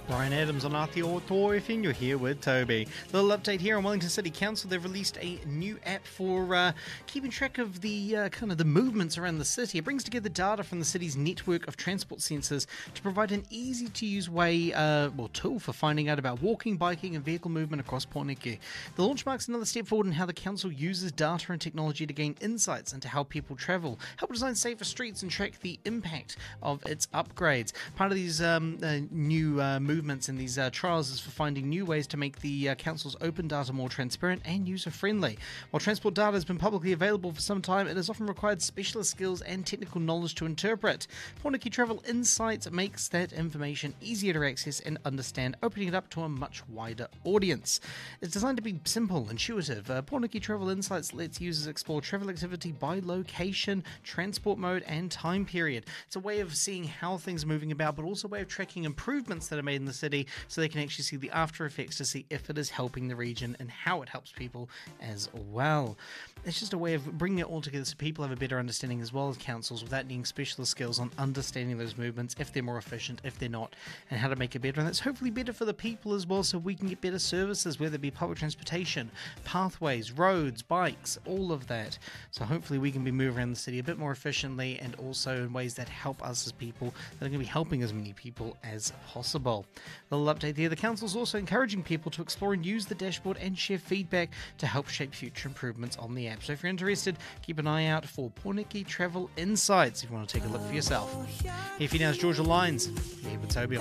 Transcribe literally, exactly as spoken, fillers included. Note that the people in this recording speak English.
Brian Adams on Aotearoa, and you're here with Toby. Little update here on Wellington City Council. They've released a new app for uh, keeping track of the uh, kind of the movements around the city. It brings together data from the city's network of transport sensors to provide an easy-to-use way, uh, well, tool for finding out about walking, biking, and vehicle movement across Pōneke. The launch marks another step forward in how the council uses data and technology to gain insights into how people travel, help design safer streets, and track the impact of its upgrades. Part of these um, uh, new uh, movements in these uh, trials is for finding new ways to make the uh, council's open data more transparent and user-friendly. While transport data has been publicly available for some time, it has often required specialist skills and technical knowledge to interpret. Pōneke Travel Insights makes that information easier to access and understand, opening it up to a much wider audience. It's designed to be simple, intuitive. Uh, Pōneke Travel Insights lets users explore travel activity by location, transport mode, and time period. It's a way of seeing how things are moving about, but also a way of tracking improvements that are made in the city, so they can actually see the after effects to see if it is helping the region and how it helps people as well. It's just a way of bringing it all together so people have a better understanding, as well as councils, without needing specialist skills on understanding those movements, if they're more efficient, if they're not, and how to make it better. And that's hopefully better for the people as well, so we can get better services, whether it be public transportation, pathways, roads, bikes, all of that. So hopefully we can be moving around the city a bit more efficiently, and also in ways that help us as people, that are going to be helping as many people as possible. A little update there. The council is also encouraging people to explore and use the dashboard and share feedback to help shape future improvements on the app. So if you're interested, keep an eye out for Pōneke Travel Insights if you want to take a look for yourself. Here for you now is Georgia Lines. Here with Toby on